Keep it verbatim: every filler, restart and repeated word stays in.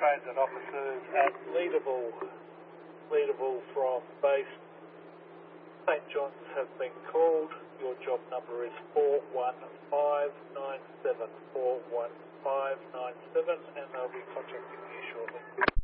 transit officers at Leederville, Leederville from base Saint John's have been called. Your job number is four one five nine seven, four one five nine seven, and they'll be contacting you shortly.